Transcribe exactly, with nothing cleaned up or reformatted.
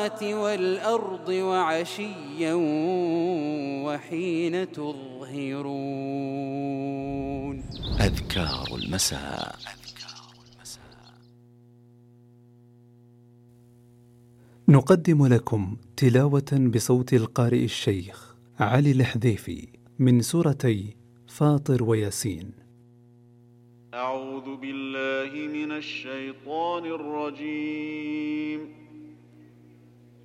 والأرض وعشيا وحين تظهرون. أذكار المساء. نقدم لكم تلاوة بصوت القارئ الشيخ علي الحذيفي من سورتي فاطر وياسين. أعوذ بالله من الشيطان الرجيم.